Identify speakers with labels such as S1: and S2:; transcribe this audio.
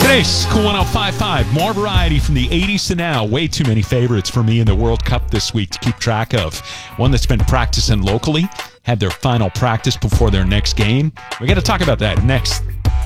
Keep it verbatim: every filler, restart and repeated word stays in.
S1: Today's Cool one oh five point five. More variety from the eighties to now. Way too many favorites for me in the World Cup this week to keep track of. One that's been practicing locally, had their final practice before their next game. We got to talk about that next.